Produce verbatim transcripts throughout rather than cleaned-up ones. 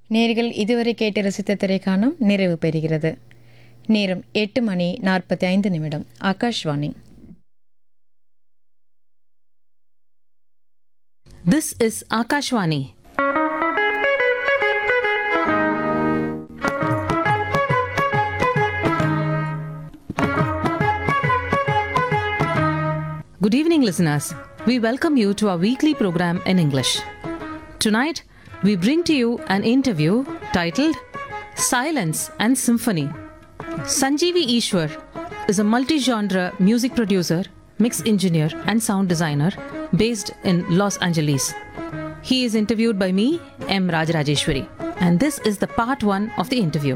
நேர்கள் இதுவரை கேட்டு ரசித்த திரைக்காணம் நிறைவு பெறுகிறது. நேரம் எட்டு மணி நாற்பத்தி ஐந்து நிமிடம். Akashvani. This is Akashvani. Good evening, listeners. We welcome you to our weekly program in English. Tonight, we bring to you an interview titled Silence and Symphony. Sanjeevi Ishwar is a multi-genre music producer, mix engineer and sound designer based in Los Angeles. He is interviewed by me, M. Rajarajeshwari, and this is the part one of the interview.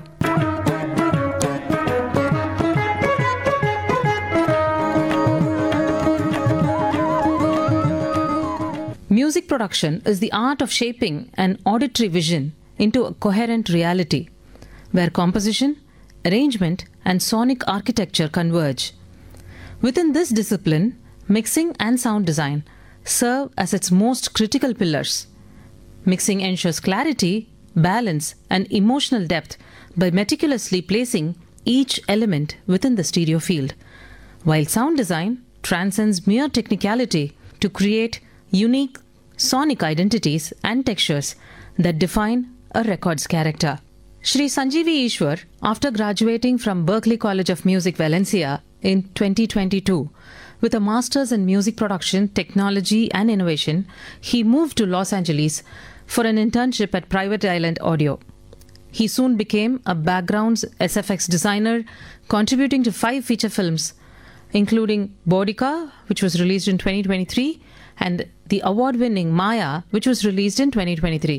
Music production is the art of shaping an auditory vision into a coherent reality, where composition, arrangement, and sonic architecture converge. Within this discipline, mixing and sound design serve as its most critical pillars. Mixing ensures clarity, balance, and emotional depth by meticulously placing each element within the stereo field, while sound design transcends mere technicality to create unique sonic identities and textures that define a record's character. Shri Sanjeevi Ishwar, after graduating from Berklee College of Music, Valencia in twenty twenty-two, with a master's in music production, technology and innovation, he moved to Los Angeles for an internship at Private Island Audio. He soon became a backgrounds S F X designer, contributing to five feature films, including Bodica, which was released in twenty twenty-three, and the award-winning Maya, which was released in twenty twenty-three.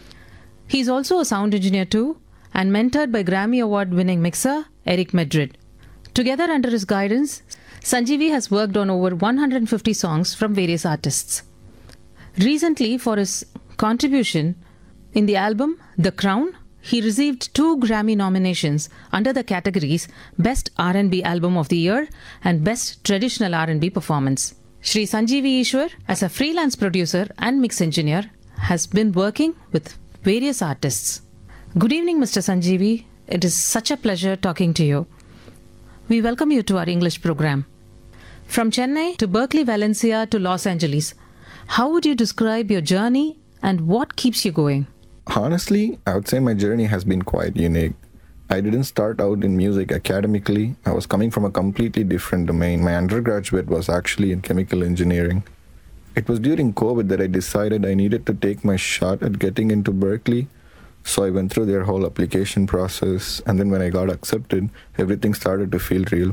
He is also a sound engineer too, and mentored by Grammy Award-winning mixer Eric Madrid. Together under his guidance, Sanjeevi has worked on over one hundred fifty songs from various artists. Recently, for his contribution in the album The Crown, he received two Grammy nominations under the categories Best R and B Album of the Year and Best Traditional R and B Performance. Shri Sanjeevi Ishwar, as a freelance producer and mix engineer, has been working with various artists. Good evening, Mister Sanjeevi. It is such a pleasure talking to you. We welcome you to our English program. From Chennai to Berklee, Valencia to Los Angeles, how would you describe your journey and what keeps you going? Honestly, I would say my journey has been quite unique. I didn't start out in music academically. I was coming from a completely different domain. My undergraduate was actually in chemical engineering. It was during COVID that I decided I needed to take my shot at getting into Berklee. So I went through their whole application process, and then when I got accepted, everything started to feel real.